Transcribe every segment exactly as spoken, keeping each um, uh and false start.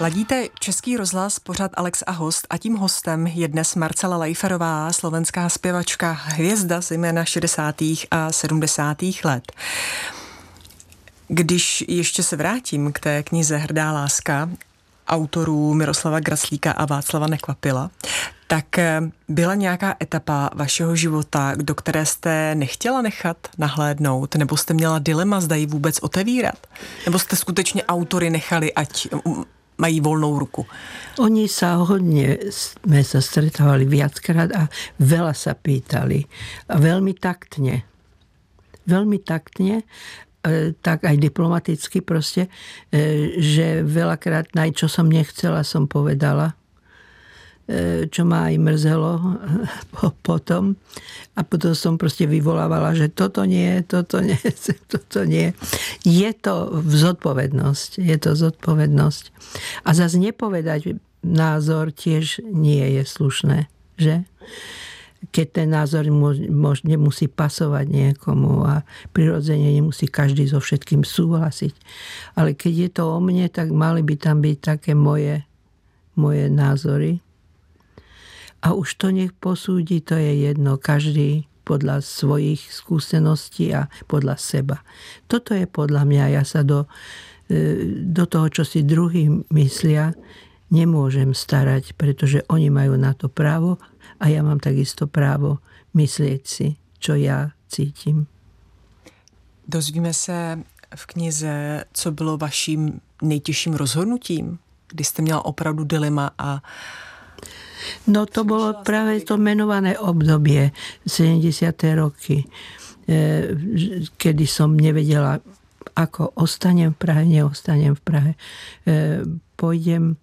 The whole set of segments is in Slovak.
Ladíte Český rozhlas, pořad Alex a host a tím hostem je dnes Marcela Lajferová, slovenská zpěvačka, hvězda zejména šedesátých a sedmdesátých let. Když ještě se vrátím k té knize Hrdá láska autorů Miroslava Graclíka a Václava Nekvapila, tak byla nějaká etapa vašeho života, do které jste nechtěla nechat nahlédnout, nebo jste měla dilema, zda ji vůbec otevírat? Nebo jste skutečně autory nechali, ať mají voľnú ruku? Oni sa hodne, sme sa stretávali viackrát a veľa sa pýtali. A veľmi taktne. Veľmi taktne, tak aj diplomaticky proste, že veľakrát aj čo som nechcela, som povedala, čo ma aj mrzelo potom. A potom som proste vyvolávala, že toto nie, toto nie, toto nie. Je to zodpovednosť. Je to zodpovednosť. A zase nepovedať názor tiež nie je slušné, že? Keď ten názor možno nemusí pasovať niekomu a prirodzene nemusí každý so všetkým súhlasiť. Ale keď je to o mne, tak mali by tam byť také moje, moje názory. A už to nech posúdi, to je jedno, každý podľa svojich skúseností a podľa seba. Toto je podľa mňa, ja sa do, do toho, čo si druhý myslia, nemôžem starať, pretože oni majú na to právo a ja mám takisto právo myslieť si, čo ja cítim. Dozvíme se v knize, co bylo vaším nejtěžším rozhodnutím, kdy jste měla opravdu dilema a No to bolo práve to menované obdobie, sedemdesiate roky, kedy som nevedela, ako ostanem v Prahe, neostanem v Prahe. Pôjdem,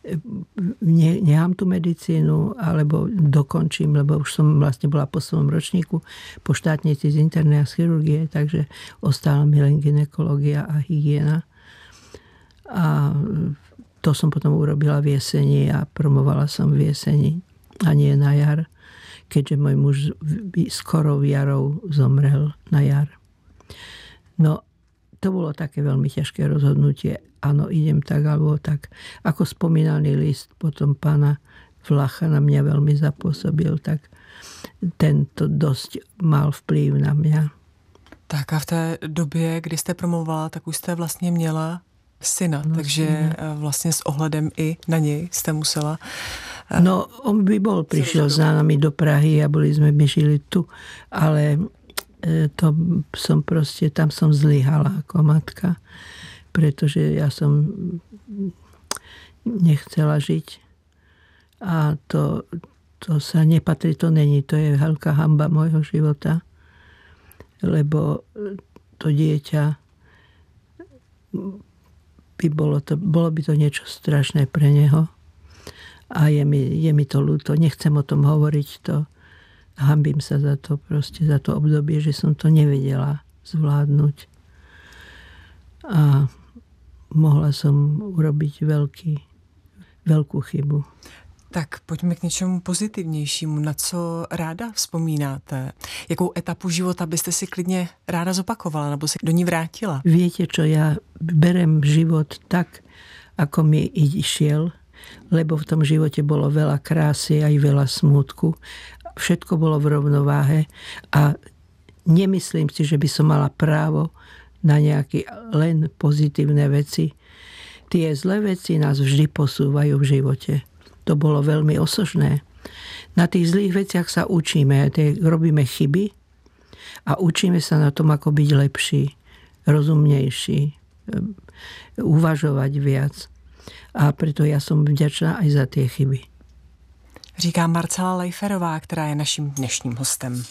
ne, nechám tú medicínu, alebo dokončím, lebo už som vlastne bola po svojom ročníku, po štátnici z internej chirurgie, takže ostala mi len gynekológia a hygiena. A to som potom urobila v jeseni a promovala som v jeseni a nie na jar, keďže môj muž skoro jarou zomrel na jar. No, to bolo také veľmi ťažké rozhodnutie. Áno, idem tak alebo tak. Ako spomínaný list potom pána Vlacha na mňa veľmi zapôsobil, tak tento dosť mal vplyv na mňa. Tak a v té době, kdy jste promovala, tak už jste vlastně měla syna, no, takže syna. Vlastne s ohledem i na nej ste musela... No, on by bol, prišiel za nami do Prahy a boli sme, my žili tu, ale to som proste, tam som zlyhala ako matka, pretože ja som nechcela žiť a to, to sa nepatrí, to není, to je veľká hanba môjho života, lebo to dieťa by bolo, to, bolo by to niečo strašné pre neho. A je mi, je mi to ľúto. Nechcem o tom hovoriť. To, hanbím sa za to proste, za to obdobie, že som to nevedela zvládnuť. A mohla som urobiť veľký, veľkú chybu. Tak pojďme k něčemu pozitivnějšímu. Na co ráda vzpomínáte? Jakou etapu života byste si klidně ráda zopakovala nebo se do ní vrátila? Viete čo, ja berem život tak, ako mi išiel, lebo v tom živote bolo veľa krásy aj veľa smútku. Všetko bolo v rovnováhe a nemyslím si, že by som mala právo na nejaké len pozitívne veci. Tie zlé veci nás vždy posúvajú v živote. To bolo veľmi osožné. Na tých zlých veciach sa učíme, tie robíme chyby a učíme sa na tom, ako byť lepší, rozumnejší, uvažovať viac. A preto ja som vďačná aj za tie chyby. Říká Marcela Lajferová, která je naším dnešním hostem.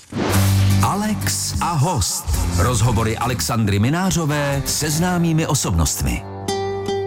Alex a host. Rozhovory Alexandry Minářové se známými osobnostmi.